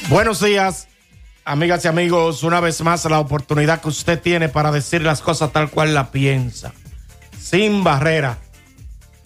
Buenos días, amigas y amigos. Una vez más, la oportunidad que usted tiene para decir las cosas tal cual la piensa, sin barrera.